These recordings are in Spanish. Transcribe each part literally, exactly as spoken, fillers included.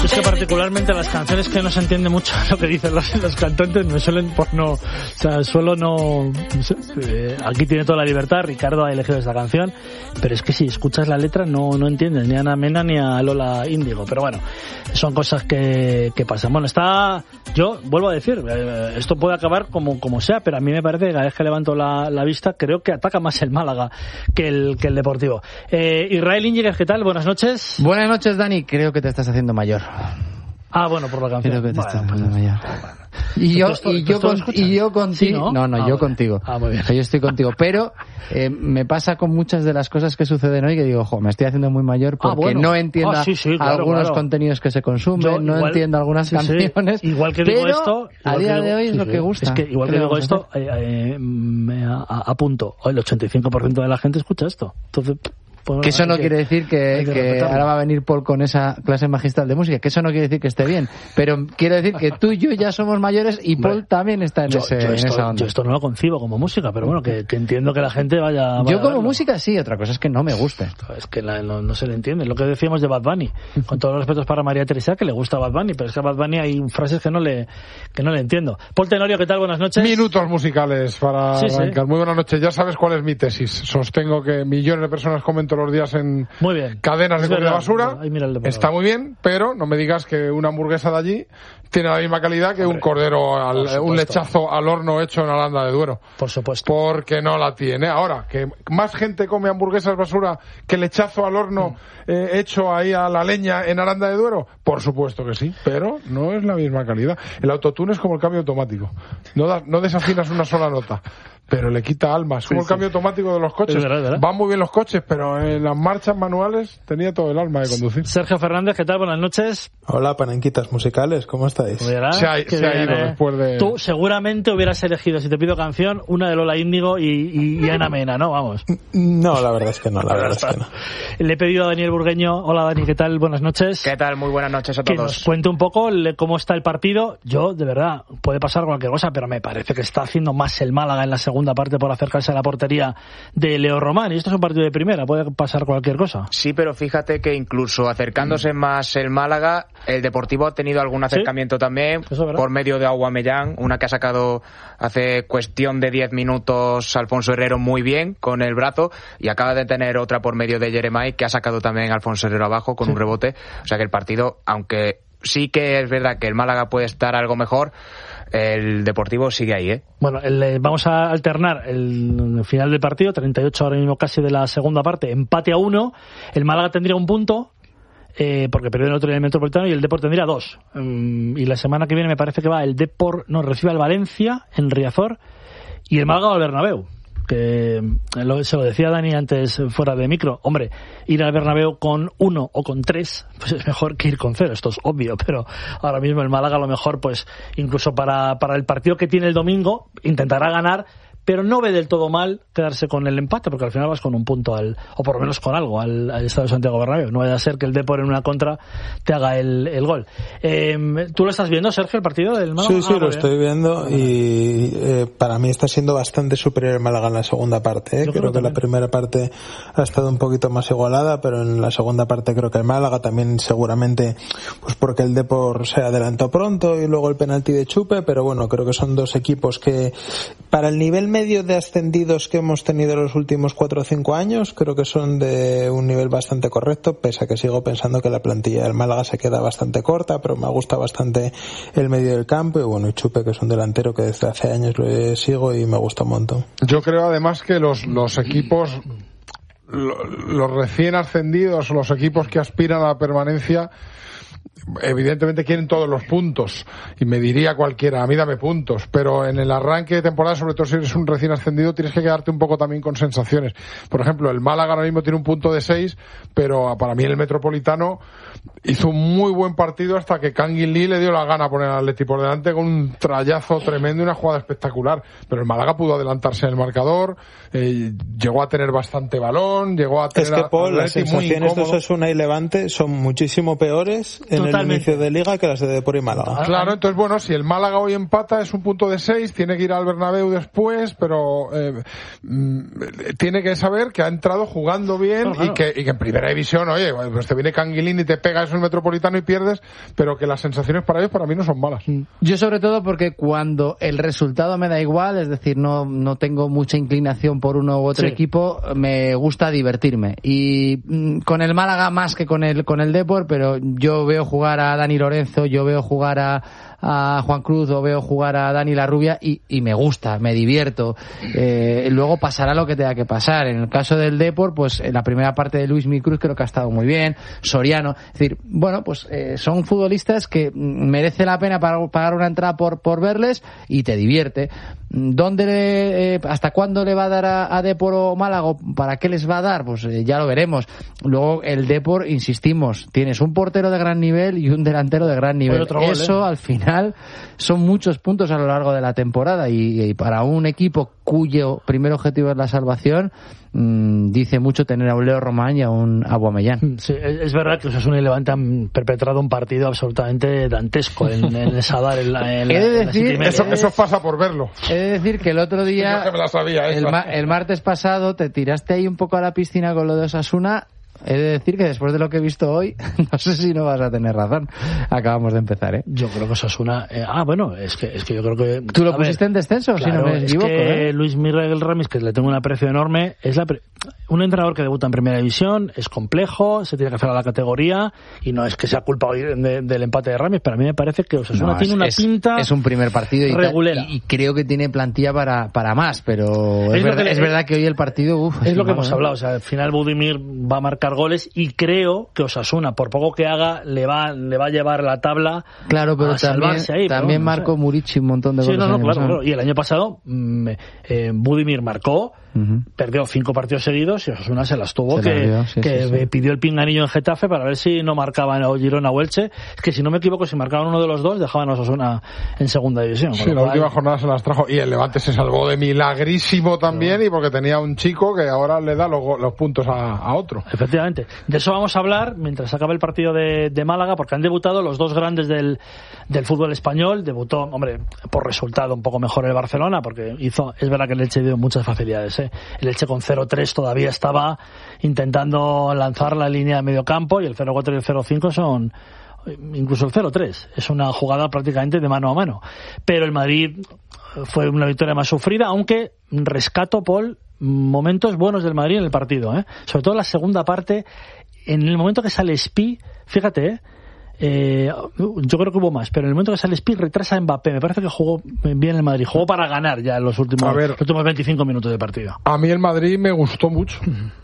Es que particularmente las canciones que no se entiende mucho lo que dicen los, los cantantes me suelen por no, o sea, suelo no, no sé, eh, aquí tiene toda la libertad, Ricardo ha elegido esta canción, pero es que si escuchas la letra no, no entiendes ni a Ana Mena ni a Lola Índigo, pero bueno, son cosas que, que pasan. Bueno, está, yo vuelvo a decir, eh, esto puede acabar como, como sea, pero a mí me parece que cada vez que levanto la, la vista creo que ataca más el Málaga que el, que el Deportivo. Eh, Israel Íñiguez, ¿qué tal? Buenas noches. Buenas noches, Dani. Creo que te estás haciendo mayor. Ah, bueno, por la canción. Creo que te bueno, estás pues, haciendo mayor. Y yo, esto, y, yo con, y yo contigo. ¿Sí, no? No, no, ah, yo bueno. contigo. Ah, muy bien. Yo estoy contigo. Pero eh, me pasa con muchas de las cosas que suceden hoy que digo, jo, me estoy haciendo muy mayor porque ah, bueno. no entiendo ah, sí, sí, claro, algunos claro. contenidos que se consumen, yo, no igual, entiendo algunas sí, canciones. Sí. Igual que digo pero esto. A día digo, de hoy es sí, lo sí. que gusta. Es que igual que digo esto, eh, eh, me apunto. El ochenta y cinco por ciento de la gente escucha esto. Entonces. Pues, que eso no que, quiere decir que, que, que ahora va a venir Paul con esa clase magistral de música, que eso no quiere decir que esté bien, pero quiere decir que tú y yo ya somos mayores y Paul bueno, también está en, yo, ese, yo esto, en esa onda. Yo esto no lo concibo como música, pero bueno, que, que entiendo que la gente vaya, vaya yo como a música sí, otra cosa es que no me guste. Es que la, no, no se le entiende, lo que decíamos de Bad Bunny, con todos los respetos para María Teresa, que le gusta Bad Bunny, pero es que a Bad Bunny hay frases que no le que no le entiendo. Paul Tenorio, ¿qué tal? Buenas noches. Minutos musicales para sí, arrancar. Sí. Muy buenas noches. Ya sabes cuál es mi tesis. Sostengo que millones de personas comen todos los días en muy bien. cadenas es de comida verdad, basura. ahí mira el de está muy bien, pero no me digas que una hamburguesa de allí tiene la misma calidad que Hombre, un cordero, al, un lechazo al horno hecho en Aranda de Duero. Por supuesto. Porque no la tiene. Ahora, que más gente come hamburguesas basura que lechazo al horno mm. eh, hecho ahí a la leña en Aranda de Duero, por supuesto que sí, pero no es la misma calidad. El autotune es como el cambio automático. No, da, no desafinas una sola nota, pero le quita alma. Es como sí, el cambio sí. automático de los coches. Es verdad, ¿verdad? Van muy bien los coches, pero en las marchas manuales tenía todo el alma de conducir. Sergio Fernández, ¿qué tal? Buenas noches. Hola, panenquitas musicales, ¿cómo estáis? Verás, se ha, se ha ido viene. después de... Tú seguramente hubieras elegido, si te pido canción, una de Lola Índigo y, y, y Ana Mena, ¿no? Vamos. No, la verdad es que no, la verdad es que no. Le he pedido a Daniel Burgueño. Hola, Dani, ¿qué tal? Buenas noches. ¿Qué tal? Muy buenas noches a que todos. Que nos cuente un poco cómo está el partido. Yo, de verdad, puede pasar cualquier cosa, pero me parece que está haciendo más el Málaga en la segunda parte por acercarse a la portería de Leo Román. Y esto es un partido de primera, puede pasar cualquier cosa. Sí, pero fíjate que incluso acercándose mm. más el Málaga, el Deportivo ha tenido algún acercamiento ¿Sí? también por medio de Aubameyang, una que ha sacado hace cuestión de diez minutos Alfonso Herrero muy bien con el brazo, y acaba de tener otra por medio de Jeremai, que ha sacado también Alfonso Herrero abajo con sí. un rebote. O sea que el partido, aunque sí que es verdad que el Málaga puede estar algo mejor, el Deportivo sigue ahí, ¿eh? Bueno, el, vamos a alternar el, el final del partido, treinta y ocho ahora mismo casi de la segunda parte, empate a uno, el Málaga tendría un punto, eh, porque perdió el otro en el Metropolitano, y el Depor tendría dos. Um, y la semana que viene me parece que va el Depor, no, recibe al Valencia en Riazor, y el Málaga al Bernabéu. Que lo, se lo decía Dani antes fuera de micro, hombre, ir al Bernabéu con uno o con tres, pues es mejor que ir con cero, esto es obvio, pero ahora mismo el Málaga a lo mejor, pues incluso para, para el partido que tiene el domingo, intentará ganar, pero no ve del todo mal quedarse con el empate, porque al final vas con un punto, al o por lo menos con algo, al, al Estadio Santiago Bernabéu. No vaya a ser que el Depor en una contra te haga el, el gol. Eh, ¿Tú lo estás viendo, Sergio, el partido del Málaga? Sí, sí, ah, lo estoy viendo y eh, para mí está siendo bastante superior el Málaga en la segunda parte. ¿eh? Creo, creo que también. La primera parte ha estado un poquito más igualada, pero en la segunda parte creo que el Málaga también seguramente, pues porque el Depor se adelantó pronto y luego el penalti de Chupe, pero bueno, creo que son dos equipos que para el nivel medio de ascendidos que hemos tenido los últimos cuatro o cinco años, creo que son de un nivel bastante correcto, pese a que sigo pensando que la plantilla del Málaga se queda bastante corta, pero me gusta bastante el medio del campo y bueno, y Chupe, que es un delantero que desde hace años lo sigo y me gusta un montón. Yo creo además que los, los equipos, los recién ascendidos, los equipos que aspiran a la permanencia, evidentemente quieren todos los puntos y me diría cualquiera, a mí dame puntos, pero en el arranque de temporada, sobre todo si eres un recién ascendido, tienes que quedarte un poco también con sensaciones. Por ejemplo, el Málaga ahora mismo tiene un punto de seis, pero para mí el Metropolitano hizo un muy buen partido hasta que Kangin Lee le dio la gana a poner al Atleti por delante con un trayazo tremendo y una jugada espectacular, pero el Málaga pudo adelantarse en el marcador, eh, llegó a tener bastante balón, llegó a tener es que Paul, a las sensaciones de Osasuna y Levante son muchísimo peores en el Totalmente. El inicio de Liga que las de Depor y Málaga. Claro, entonces bueno, si el Málaga hoy empata es un punto de seis, tiene que ir al Bernabéu después, pero eh, tiene que saber que ha entrado jugando bien claro, claro. Y, que, y que en primera división, oye, pues te viene Canguilín y te pega eso el Metropolitano y pierdes, pero que las sensaciones para ellos para mí no son malas. Yo sobre todo porque cuando el resultado me da igual, es decir, no, no tengo mucha inclinación por uno u otro sí. equipo, me gusta divertirme. Y mm, con el Málaga más que con el, con el Depor, pero yo veo jugar a Dani Lorenzo, yo veo jugar a, a Juan Cruz o veo jugar a Dani Larrubia y, y me gusta, me divierto. Eh, luego pasará lo que tenga que pasar. En el caso del Depor, pues en la primera parte de Luis Mi Cruz creo que ha estado muy bien, Soriano. Es decir, bueno, pues eh, son futbolistas que merece la pena pagar una entrada por, por verles y te divierte. ¿Dónde le, eh, hasta cuándo le va a dar a, a Depor o Málaga? ¿Para qué les va a dar? Pues eh, ya lo veremos. Luego el Depor, insistimos, tienes un portero de gran nivel y un delantero de gran nivel. Gol, Eso ¿eh? al final son muchos puntos a lo largo de la temporada y, y para un equipo cuyo primer objetivo es la salvación, mmm, dice mucho tener a un Leo Román y a un Aubameyang. Sí, es verdad que Osasuna y Levante han perpetrado un partido absolutamente dantesco en, en el Sadar. En la, en he de decir, en la eso, eso pasa por verlo. He de decir que el otro día, no me la sabía, el, ma- el martes pasado, te tiraste ahí un poco a la piscina con lo de Osasuna. He de decir que después de lo que he visto hoy, no sé si no vas a tener razón. Acabamos de empezar, ¿eh? Yo creo que Osasuna... Eh, ah, bueno, es que, es que yo creo que... ¿Tú lo pusiste ver, en descenso? Claro, si no me equivoco, es que ¿eh? Luis Miguel Ramis, que le tengo un aprecio enorme, es la pre- un entrenador que debuta en primera división, es complejo, se tiene que hacer a la categoría, y no es que sea culpa hoy de, del empate de Ramis, pero a mí me parece que Osasuna no, tiene es, una es, pinta... Es un primer partido y, regulera. y, y creo que tiene plantilla para, para más, pero es, es, verdad, que, es verdad que hoy el partido... Uf, es, es lo que hemos hablado, o sea, al final Budimir va a marcar goles y creo que Osasuna, por poco que haga, le va le va a llevar la tabla claro, pero a también, salvarse ahí. También pero, marcó no sé. Murici un montón de sí, goles. Sí, no, no, claro, claro. Y el año pasado mmm, eh, Budimir marcó, uh-huh. perdió cinco partidos seguidos y Osasuna se las tuvo, se que, dio, sí, que sí, sí. pidió el pinganillo en Getafe para ver si no marcaban o Girona o Elche. Es que si no me equivoco, si marcaban uno de los dos, dejaban a Osasuna en segunda división. Sí, la cual... última jornada se las trajo. Y el Levante se salvó de milagrísimo también, pero... y porque tenía un chico que ahora le da los, los puntos a, a otro. Efectivamente. De eso vamos a hablar mientras acabe el partido de, de Málaga, porque han debutado los dos grandes del, del fútbol español. Debutó, hombre, por resultado un poco mejor el Barcelona, porque hizo, es verdad que el Elche dio muchas facilidades, ¿eh? El Elche con cero tres todavía estaba intentando lanzar la línea de medio campo, y el cero cuatro y el cero cinco son, incluso el cero tres, es una jugada prácticamente de mano a mano. Pero el Madrid fue una victoria más sufrida, aunque rescato, Paul, momentos buenos del Madrid en el partido, ¿eh? Sobre todo la segunda parte. En el momento que sale Spi, fíjate, ¿eh? Eh, yo creo que hubo más, pero en el momento que sale Spi retrasa a Mbappé. Me parece que jugó bien el Madrid, jugó para ganar ya en los últimos, ver, los últimos veinticinco minutos de partido. A mí el Madrid me gustó mucho,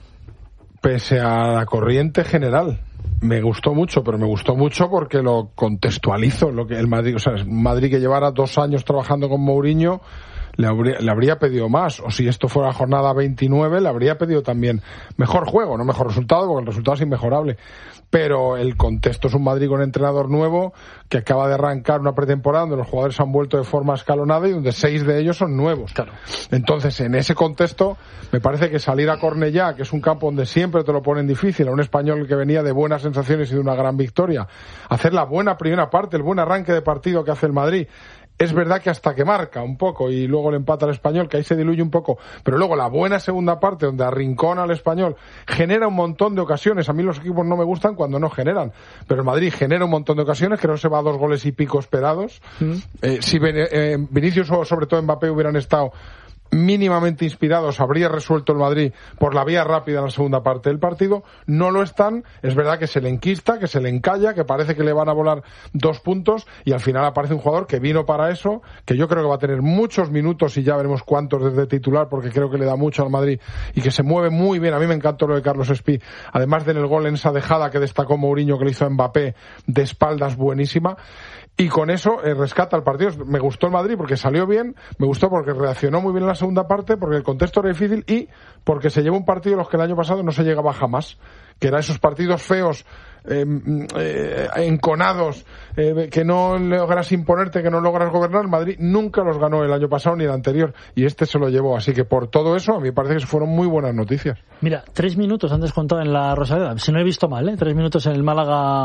pese a la corriente general. Me gustó mucho, pero me gustó mucho porque lo contextualizo, lo que el Madrid, o sea, es Madrid que llevara dos años trabajando con Mourinho. Le habría, le habría pedido más, o si esto fuera jornada veintinueve, le habría pedido también mejor juego, no mejor resultado, porque el resultado es inmejorable. Pero el contexto es un Madrid con entrenador nuevo que acaba de arrancar una pretemporada donde los jugadores han vuelto de forma escalonada y donde seis de ellos son nuevos. Claro. Entonces, en ese contexto, me parece que salir a Cornellá, que es un campo donde siempre te lo ponen difícil, a un español que venía de buenas sensaciones y de una gran victoria, hacer la buena primera parte, el buen arranque de partido que hace el Madrid. Es verdad que hasta que marca un poco y luego le empata al Español, que ahí se diluye un poco, pero luego la buena segunda parte donde arrincona al Español genera un montón de ocasiones. A mí los equipos no me gustan cuando no generan, pero el Madrid genera un montón de ocasiones, creo que se va a dos goles y pico esperados. Mm. Eh, si eh, Vinicius o sobre todo Mbappé hubieran estado mínimamente inspirados, habría resuelto el Madrid por la vía rápida en la segunda parte del partido. No lo están, es verdad que se le enquista, que se le encalla, que parece que le van a volar dos puntos y al final aparece un jugador que vino para eso, que yo creo que va a tener muchos minutos y ya veremos cuántos desde titular, porque creo que le da mucho al Madrid y que se mueve muy bien. A mí me encantó lo de Carlos Espí, además de en el gol en esa dejada que destacó Mourinho que le hizo a Mbappé de espaldas, buenísima. Y con eso eh, rescata el partido. Me gustó el Madrid porque salió bien, me gustó porque reaccionó muy bien en la segunda parte, porque el contexto era difícil y porque se llevó un partido en los que el año pasado no se llegaba jamás, que eran esos partidos feos, eh, eh, enconados, eh, que no logras imponerte, que no logras gobernar. El Madrid nunca los ganó el año pasado ni el anterior y este se lo llevó. Así que por todo eso a mí me parece que fueron muy buenas noticias. Mira, tres minutos han descontado en la Rosaleda, si no he visto mal, ¿eh? Tres minutos en el Málaga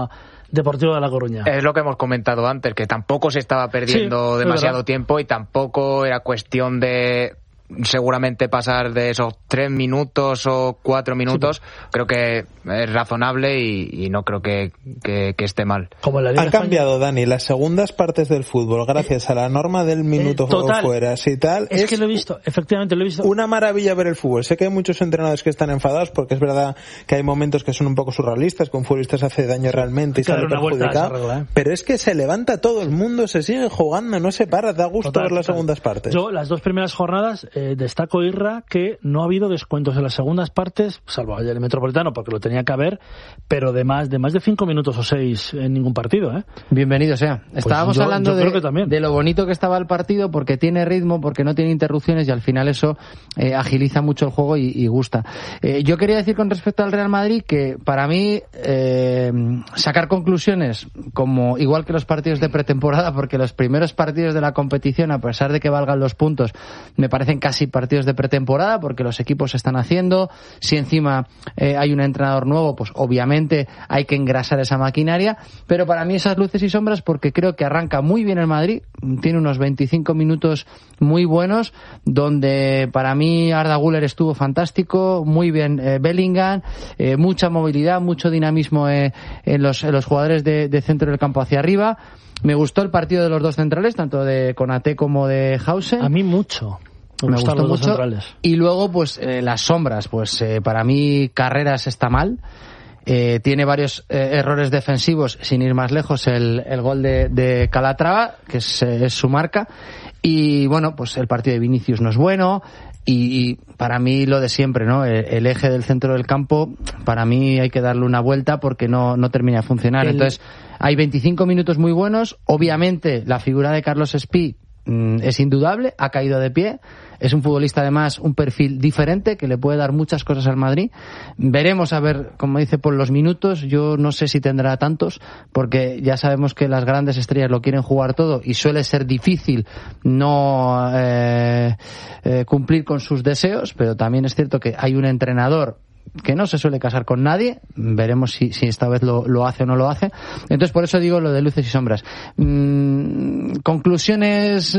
Deportivo de La Coruña. Es lo que hemos comentado antes, que tampoco se estaba perdiendo sí, demasiado tiempo y tampoco era cuestión de seguramente pasar de esos tres minutos o cuatro minutos. Sí. Creo que es razonable y, y no creo que, que, que esté mal. Como la Liga Han cambiado, España. Dani, las segundas partes del fútbol gracias eh, a la norma del minuto eh, total, fuera y tal. Es, es que lo he visto, efectivamente lo he visto. Una maravilla ver el fútbol. Sé que hay muchos entrenadores que están enfadados porque es verdad que hay momentos que son un poco surrealistas, que un futbolista se hace daño realmente y sale perjudicado. Regla, ¿eh? Pero es que se levanta todo el mundo, se sigue jugando, no se para, da gusto total, ver las total. segundas partes. Yo las dos primeras jornadas eh, destaco ir que no ha habido descuentos en las segundas partes, salvo ayer el Metropolitano, porque lo tenía que haber, pero de más de más de cinco minutos o seis en ningún partido, ¿eh? Bienvenido sea. Pues Estábamos yo, hablando yo de, de lo bonito que estaba el partido, porque tiene ritmo, porque no tiene interrupciones y al final eso eh, agiliza mucho el juego y, y gusta. Eh, yo quería decir con respecto al Real Madrid que para mí eh, sacar conclusiones como igual que los partidos de pretemporada, porque los primeros partidos de la competición, a pesar de que valgan los puntos, me parecen casi partidos de pretemporada temporada porque los equipos se están haciendo. Si encima eh, hay un entrenador nuevo, pues obviamente hay que engrasar esa maquinaria, pero para mí esas luces y sombras, porque creo que arranca muy bien el Madrid, tiene unos veinticinco minutos muy buenos donde para mí Arda Güler estuvo fantástico, muy bien eh, Bellingham, eh, mucha movilidad, mucho dinamismo eh, en, los, en los jugadores de, de centro del campo hacia arriba. Me gustó el partido de los dos centrales, tanto de Konaté como de Hausen. A mí mucho. Me, me gustó mucho. Y luego, pues, eh, las sombras. Pues, eh, para mí, Carreras está mal. Eh, tiene varios eh, errores defensivos, sin ir más lejos, el, el gol de, de Calatrava, que es, eh, es su marca. Y, bueno, pues el partido de Vinicius no es bueno. Y, y para mí, lo de siempre, ¿no? El, el eje del centro del campo, para mí hay que darle una vuelta porque no, no termina de funcionar. El... Entonces, hay veinticinco minutos muy buenos. Obviamente, la figura de Carlos Espí mm, es indudable, ha caído de pie. Es un futbolista, además, un perfil diferente que le puede dar muchas cosas al Madrid. Veremos, a ver, como dice, por los minutos. Yo no sé si tendrá tantos, porque ya sabemos que las grandes estrellas lo quieren jugar todo y suele ser difícil no eh, eh, cumplir con sus deseos, pero también es cierto que hay un entrenador que no se suele casar con nadie. Veremos si, si esta vez lo, lo hace o no lo hace. Entonces, por eso digo lo de luces y sombras. Mm, conclusiones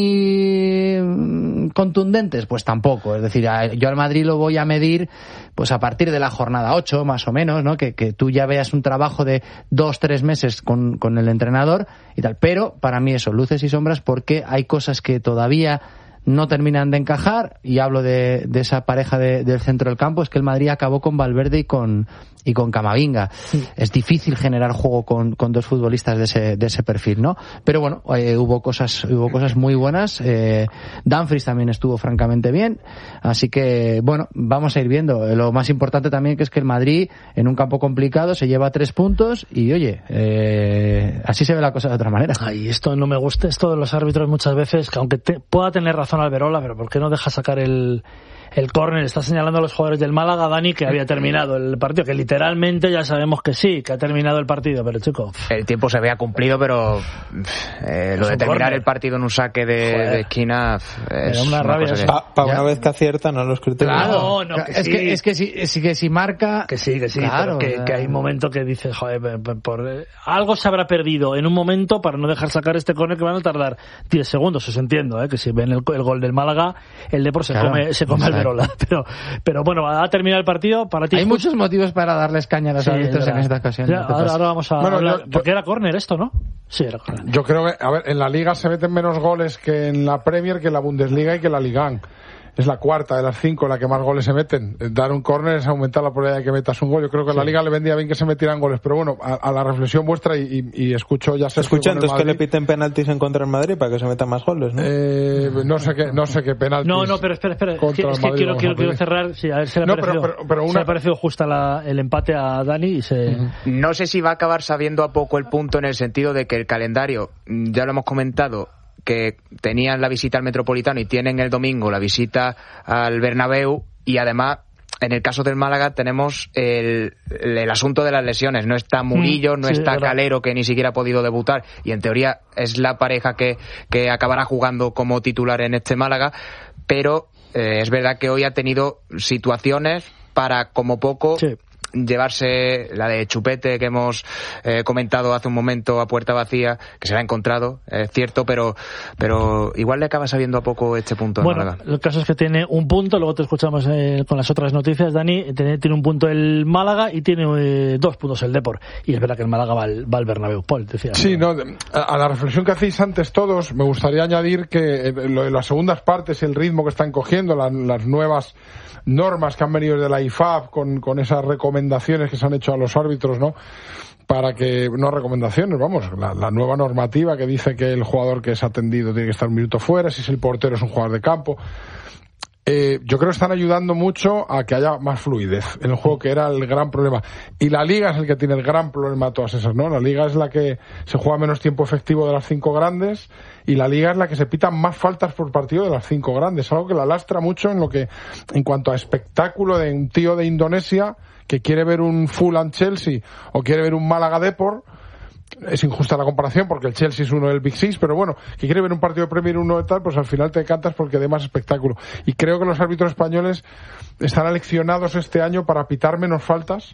muy contundentes, pues tampoco. Es decir, yo al Madrid lo voy a medir pues a partir de la jornada ocho, más o menos, ¿no? Que, que tú ya veas un trabajo de dos, tres meses con, con el entrenador y tal. Pero para mí eso, luces y sombras, porque hay cosas que todavía no terminan de encajar, y hablo de, de esa pareja de, del centro del campo. Es que el Madrid acabó con Valverde y con y con Camavinga. Sí. Es difícil generar juego con, con dos futbolistas de ese, de ese perfil, ¿no? Pero bueno, eh, hubo cosas hubo cosas muy buenas. Eh, Dumfries también estuvo francamente bien. Así que, bueno, vamos a ir viendo. Lo más importante también que es que el Madrid, en un campo complicado, se lleva tres puntos y, oye, eh, así se ve la cosa de otra manera. Ay, esto no me gusta, esto de los árbitros muchas veces, que aunque te, pueda tener razón Alberola, pero ¿por qué no deja sacar el el córner? Está señalando a los jugadores del Málaga, Dani, que había terminado el partido, que literalmente ya sabemos que sí, que ha terminado el partido, pero chico, el tiempo se había cumplido, pero eh, lo de terminar córner. El partido en un saque de, de esquina es una rabia. Para pa una vez que acierta, no los criterios. Claro, no, que es, sí. que, es que si, es que si marca, que sí, que sí, claro, pero que, que hay un momento que dices, joder, por, por, algo se habrá perdido en un momento para no dejar sacar este córner, que van a tardar diez segundos. Os entiendo, ¿eh? Que si ven el, el gol del Málaga, el Depor se claro, come, se come Alberola, pero pero bueno, ha terminado el partido. Para ti hay muchos motivos para darles caña a los sí, árbitros en esta ocasión. Ya, ahora, ahora vamos a bueno, hablar, yo, porque era córner esto, ¿no? Sí, era córner. Yo creo que, a ver, en la Liga se meten menos goles que en la Premier, que en la Bundesliga y que en la Liga. Es la cuarta de las cinco en la que más goles se meten. Dar un córner es aumentar la probabilidad de que metas un gol. Yo creo que en sí. La Liga le vendría bien que se metieran goles, pero bueno, a, a la reflexión vuestra y, y, y escucho ya se escucha entonces que le piten penaltis en contra del Madrid para que se metan más goles, ¿no? Eh, no sé qué, no sé qué penaltis. No, no, pero espera, espera. Es que, es que quiero, quiero, quiero cerrar. Sí, a ver si le ha no, parecido, pero, pero, pero una... se le ha parecido justa la, el empate a Dani y se. Uh-huh. No sé si va a acabar sabiendo a poco el punto, en el sentido de que el calendario, ya lo hemos comentado, que tenían la visita al Metropolitano y tienen el domingo la visita al Bernabéu, y además en el caso del Málaga tenemos el, el asunto de las lesiones. No está Murillo, no sí, está Calero, que ni siquiera ha podido debutar, y en teoría es la pareja que, que acabará jugando como titular en este Málaga, pero eh, es verdad que hoy ha tenido situaciones para, como poco, sí. llevarse la de Chupete que hemos eh, comentado hace un momento a puerta vacía, que se la ha encontrado, es cierto, pero pero igual le acaba sabiendo a poco este punto. Bueno, Málaga. El caso es que tiene un punto, luego te escuchamos eh, con las otras noticias, Dani. Tiene, tiene un punto el Málaga y tiene eh, dos puntos el Depor. Y es verdad que el Málaga va al, va al Bernabéu. Paul, decía. Sí, no, a, a la reflexión que hacéis antes todos, me gustaría añadir que lo de las segundas partes, el ritmo que están cogiendo, la, las nuevas normas que han venido de la I F A B con, con esas recomendaciones que se han hecho a los árbitros, ¿no? Para que, no recomendaciones, vamos, la, la nueva normativa que dice que el jugador que es atendido tiene que estar un minuto fuera, si es el portero es un jugador de campo. Eh, yo creo que están ayudando mucho a que haya más fluidez en el juego, que era el gran problema. Y la Liga es el que tiene el gran problema de todas esas, ¿no? La Liga es la que se juega menos tiempo efectivo de las cinco grandes y la Liga es la que se pitan más faltas por partido de las cinco grandes. Algo que la lastra mucho en lo que, en cuanto a espectáculo de un tío de Indonesia que quiere ver un Fulham Chelsea o quiere ver un Málaga Depor. Es injusta la comparación porque el Chelsea es uno del Big Six, pero bueno, que quiere ver un partido de Premier uno de tal, pues al final te cantas porque dé más espectáculo. Y creo que los árbitros españoles están aleccionados este año para pitar menos faltas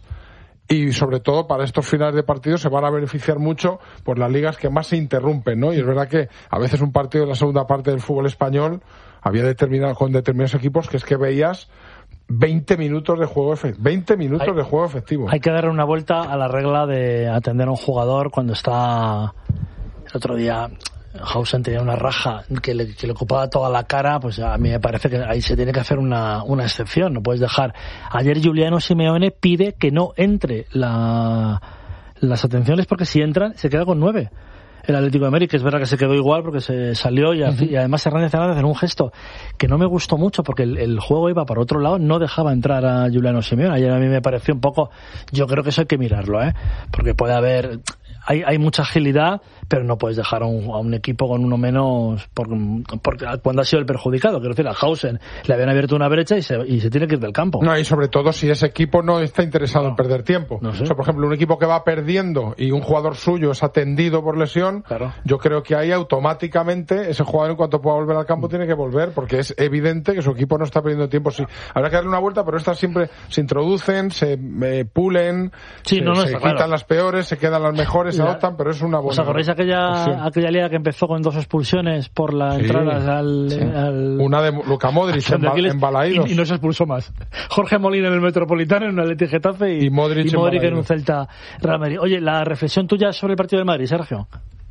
y sobre todo para estos finales de partido se van a beneficiar mucho por las ligas que más se interrumpen, ¿no? Y es verdad que a veces un partido de la segunda parte del fútbol español había determinado con determinados equipos que es que veías veinte minutos de juego efectivo. veinte minutos hay, de juego efectivo. Hay que darle una vuelta a la regla de atender a un jugador cuando está. El otro día Hausen tenía una raja que le, que le ocupaba toda la cara, pues a mí me parece que ahí se tiene que hacer una, una excepción. No puedes dejar. Ayer Giuliano Simeone pide que no entre la, las atenciones porque si entran se queda con nueve. El Atlético de Madrid, que es verdad que se quedó igual porque se salió y, uh-huh. y además Hernández Hernández en un gesto que no me gustó mucho porque el, el juego iba para otro lado, no dejaba entrar a Giuliano Simeone. Ayer a mí me pareció un poco, yo creo que eso hay que mirarlo, ¿eh? Porque puede haber, hay, hay mucha agilidad, pero no puedes dejar a un, a un equipo con uno menos por, por, cuando ha sido el perjudicado. Quiero decir, a Hausen le habían abierto una brecha y se, y se tiene que ir del campo. No, y sobre todo si ese equipo no está interesado no. en perder tiempo. No sé. O sea, por ejemplo, un equipo que va perdiendo y un jugador suyo es atendido por lesión, claro. Yo creo que ahí automáticamente ese jugador en cuanto pueda volver al campo tiene que volver, porque es evidente que su equipo no está perdiendo tiempo. Sí, habrá que darle una vuelta, pero estas siempre se introducen, se eh, pulen, sí, se, no, no, se quitan claro. las peores, se quedan las mejores, la... se adoptan, pero es una buena. ¿Os acordáis aquella, aquella liga que empezó con dos expulsiones por la sí, entrada al, sí. al... Una de Luka Modric en, ba- en Balaídos. Y, y no se expulsó más. Jorge Molina en el Metropolitano, en un Atleti Getafe y, y Modric, y Modric en, en un Celta Real Madrid. Oye, la reflexión tuya sobre el partido del Madrid, Sergio.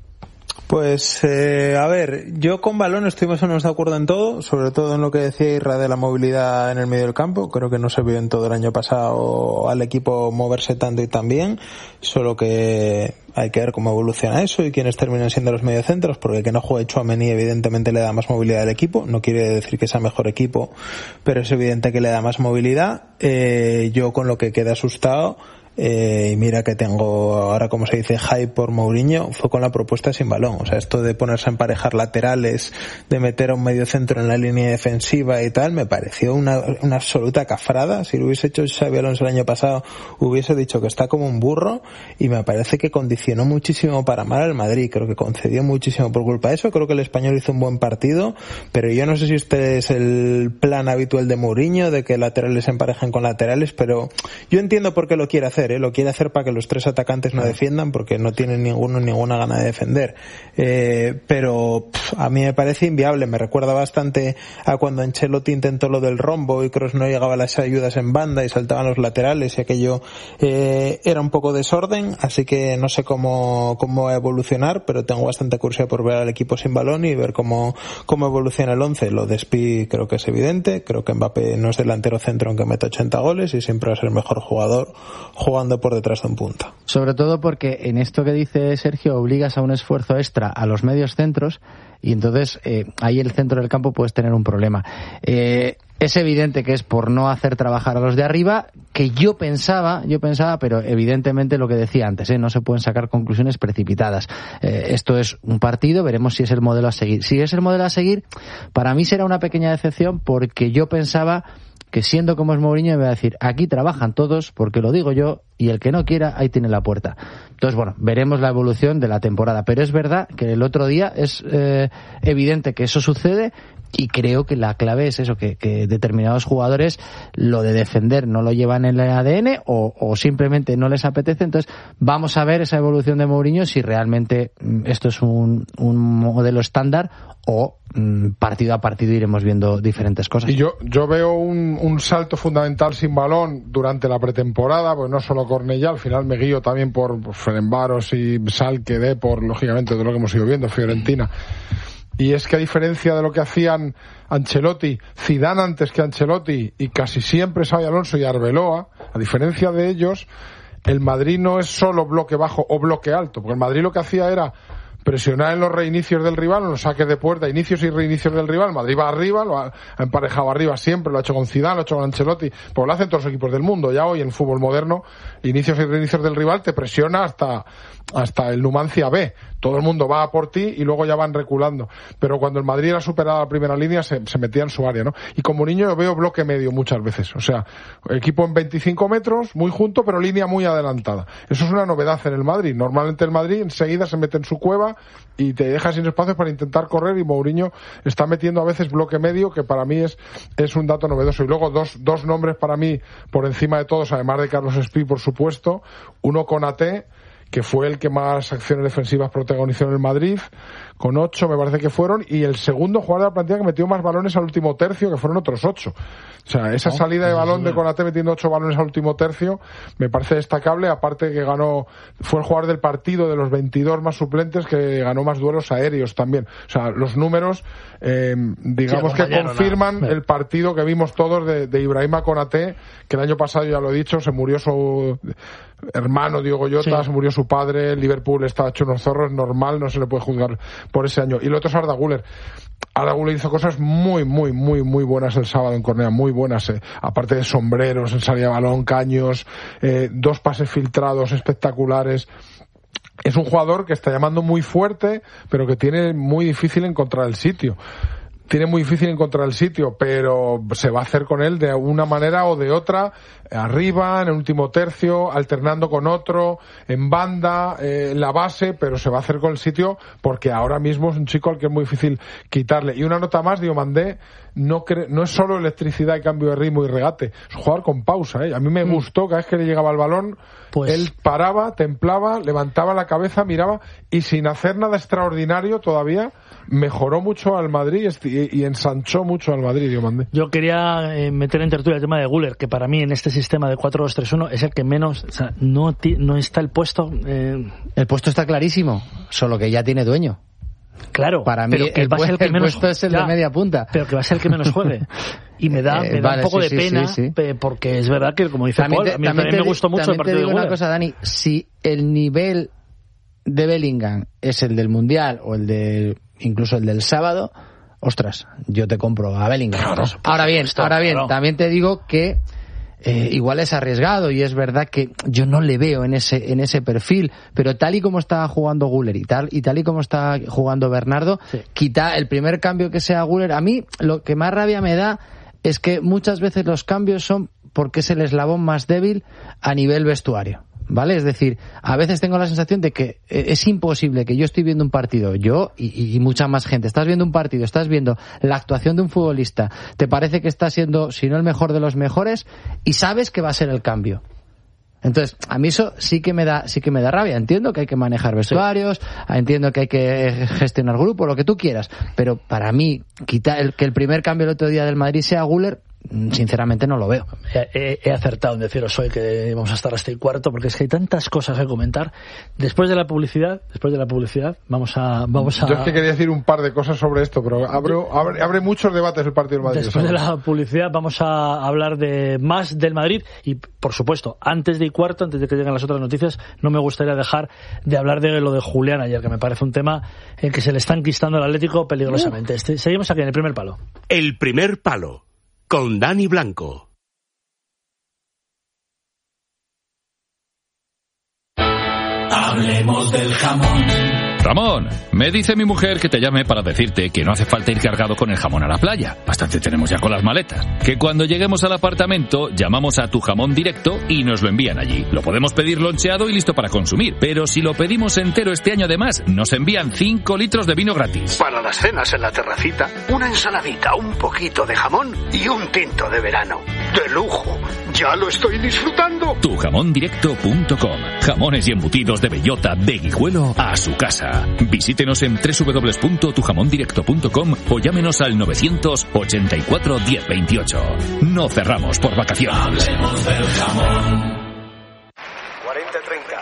Pues, eh, a ver, yo con balón estuvimos de acuerdo en todo, sobre todo en lo que decía Irra de la movilidad en el medio del campo. Creo que no se vio en todo el año pasado al equipo moverse tanto y tan bien, solo que hay que ver cómo evoluciona eso y quiénes terminan siendo los mediocentros, porque el que no juegue Tchouaméni evidentemente le da más movilidad al equipo. No quiere decir que sea mejor equipo, pero es evidente que le da más movilidad. Eh, yo con lo que quedé asustado, Eh, y mira que tengo ahora, como se dice, hype por Mourinho, fue con la propuesta sin balón. O sea, esto de ponerse a emparejar laterales, de meter a un medio centro en la línea defensiva y tal, me pareció una, una absoluta cafrada. Si lo hubiese hecho Xabi Alonso el año pasado, hubiese dicho que está como un burro, y me parece que condicionó muchísimo para mal al Madrid. Creo que concedió muchísimo por culpa de eso. Creo que el español hizo un buen partido, pero yo no sé si este es el plan habitual de Mourinho, de que laterales se emparejen con laterales, pero yo entiendo por qué lo quiere hacer. ¿eh? Lo quiere hacer para que los tres atacantes no defiendan, porque no tienen ninguno ninguna gana de defender. Eh, pero pff, a mí me parece inviable. Me recuerda bastante a cuando Ancelotti intentó lo del rombo y Kroos no llegaba a las ayudas en banda y saltaban los laterales y aquello eh, era un poco desorden. Así que no sé cómo, cómo va a evolucionar, pero tengo bastante curiosidad por ver al equipo sin balón y ver cómo, cómo evoluciona el once. Lo de Spi creo que es evidente. Creo que Mbappé no es delantero centro aunque meta ochenta goles y siempre va a ser el mejor jugador jugando por detrás de un punta. Sobre todo porque en esto que dice Sergio obligas a un esfuerzo extra a los medios centros y entonces eh, ahí el centro del campo puedes tener un problema. Eh, es evidente que es por no hacer trabajar a los de arriba, que yo pensaba, yo pensaba, pero evidentemente lo que decía antes, ¿eh? No se pueden sacar conclusiones precipitadas. Eh, esto es un partido, veremos si es el modelo a seguir. Si es el modelo a seguir, para mí será una pequeña decepción porque yo pensaba que siendo como es Mourinho me va a decir, aquí trabajan todos porque lo digo yo y el que no quiera, ahí tiene la puerta. Entonces, bueno, veremos la evolución de la temporada. Pero es verdad que el otro día es eh, evidente que eso sucede y creo que la clave es eso, que, que determinados jugadores lo de defender no lo llevan en el A D N o, o simplemente no les apetece. Entonces, vamos a ver esa evolución de Mourinho, si realmente esto es un, un modelo estándar o mmm, partido a partido iremos viendo diferentes cosas. Y yo yo veo un, un salto fundamental sin balón durante la pretemporada, pues no solo Cornellá, al final me guío también por, por Ferencváros y Schalke, Depor, lógicamente de lo que hemos ido viendo, Fiorentina. Y es que a diferencia de lo que hacían Ancelotti, Zidane antes que Ancelotti y casi siempre Xabi Alonso y Arbeloa, a diferencia de ellos, el Madrid no es solo bloque bajo o bloque alto, porque el Madrid lo que hacía era presionar en los reinicios del rival, en los saques de puerta, inicios y reinicios del rival. Madrid va arriba, lo ha emparejado arriba siempre, lo ha hecho con Zidane, lo ha hecho con Ancelotti, pues lo hacen todos los equipos del mundo. Ya hoy en el fútbol moderno, inicios y reinicios del rival te presiona hasta hasta el Numancia B. Todo el mundo va a por ti y luego ya van reculando. Pero cuando el Madrid era superada la primera línea, se, se metía en su área, ¿no? Y como niño yo veo bloque medio muchas veces. O sea, equipo en veinticinco metros, muy junto, pero línea muy adelantada. Eso es una novedad en el Madrid. Normalmente el Madrid enseguida se mete en su cueva y te deja sin espacio para intentar correr, y Mourinho está metiendo a veces bloque medio, que para mí es, es un dato novedoso. Y luego dos, dos nombres para mí por encima de todos, además de Carlos Espí, por supuesto. Uno, Konaté, que fue el que más acciones defensivas protagonizó en el Madrid, con ocho me parece que fueron, y el segundo jugador de la plantilla que metió más balones al último tercio, que fueron otros ocho. O sea, esa salida de balón de Konaté metiendo ocho balones al último tercio me parece destacable, aparte que ganó, fue el jugador del partido de los veintidós más suplentes que ganó más duelos aéreos también. O sea, los números, eh, digamos sí, que confirman nada. El partido que vimos todos de, de Ibrahima Konaté, que el año pasado, ya lo he dicho, se murió su hermano Diogo Jota, sí. Se murió su padre, el Liverpool está hecho unos zorros, normal, no se le puede juzgar por ese año. Y lo otro es Arda Güler. Arda Güler hizo cosas muy, muy, muy, muy buenas el sábado en Cornellá, muy buenas, eh. Aparte de sombreros, en salida de balón, caños, eh, dos pases filtrados espectaculares. Es un jugador que está llamando muy fuerte, pero que tiene muy difícil encontrar el sitio. Tiene muy difícil encontrar el sitio, pero se va a hacer con él de una manera o de otra, arriba, en el último tercio, alternando con otro, en banda, eh, en la base, pero se va a hacer con el sitio porque ahora mismo es un chico al que es muy difícil quitarle. Y una nota más, Diomandé no cre- no es solo electricidad y cambio de ritmo y regate, es un jugador con pausa, ¿eh? A mí me mm. gustó, cada vez que le llegaba el balón, pues... él paraba, templaba, levantaba la cabeza, miraba, y sin hacer nada extraordinario todavía, mejoró mucho al Madrid y, y ensanchó mucho al Madrid, Diomandé. Yo quería eh, meter en tertulia el tema de Güler, que para mí en este sistema de cuatro dos tres uno es el que menos, o sea, no, ti, no está el puesto... Eh... El puesto está clarísimo, solo que ya tiene dueño. Claro, para mí pero que el, va a ser el, que el menos, puesto es el ya, de media punta. Pero que va a ser el que menos juegue. Y me da, me da eh, vale, un poco sí, de pena, sí, sí. porque es verdad que, como dice también Paul, te, a mí también, también me gustó mucho el partido de Güler. También te digo una cosa, Dani, si el nivel de Bellingham es el del Mundial o el de incluso el del sábado, ostras, yo te compro a Bellingham. Claro, ahora bien, supuesto, ahora bien, claro. También te digo que Eh, igual es arriesgado y es verdad que yo no le veo en ese en ese perfil, pero tal y como está jugando Güler y tal y tal y como está jugando Bernardo, sí. Quita el primer cambio que sea Güler. A mí lo que más rabia me da es que muchas veces los cambios son porque es el eslabón más débil a nivel vestuario, ¿vale? Es decir, a veces tengo la sensación de que es imposible que yo estoy viendo un partido, yo y, y mucha más gente, estás viendo un partido, estás viendo la actuación de un futbolista, te parece que está siendo, si no el mejor de los mejores, y sabes que va a ser el cambio. Entonces, a mí eso sí que me da, sí que me da rabia. Entiendo que hay que manejar vestuarios, sí. Entiendo que hay que gestionar grupo, lo que tú quieras, pero para mí, quitar el, que el primer cambio el otro día del Madrid sea Güler, sinceramente no lo veo. He, he acertado en deciros hoy que vamos a estar hasta el cuarto, porque es que hay tantas cosas que comentar. Después de la publicidad, después de la publicidad, vamos a, vamos a... Yo es que quería decir un par de cosas sobre esto, pero abre, abre, abre muchos debates el partido del Madrid. Después de la publicidad vamos a hablar de más del Madrid y, por supuesto, antes de y cuarto, antes de que lleguen las otras noticias, no me gustaría dejar de hablar de lo de Julián ayer, que me parece un tema en que se le está enquistando al Atlético peligrosamente. Este, seguimos aquí en el primer palo. El primer palo. Con Dani Blanco. Hablemos del jamón. Ramón, me dice mi mujer que te llame para decirte que no hace falta ir cargado con el jamón a la playa. Bastante tenemos ya con las maletas. Que cuando lleguemos al apartamento, llamamos a Tu Jamón Directo y nos lo envían allí. Lo podemos pedir loncheado y listo para consumir. Pero si lo pedimos entero este año además, nos envían cinco litros de vino gratis. Para las cenas en la terracita, una ensaladita, un poquito de jamón y un tinto de verano. ¡De lujo! ¡Ya lo estoy disfrutando! tu jamón directo punto com. Jamones y embutidos de bellota, de Guijuelo a su casa. Visítenos en doble u doble u doble u punto tu jamón directo punto com o llámenos al novecientos ochenta y cuatro diez veintiocho. No cerramos por vacaciones. Hablemos del jamón. cuarenta treinta.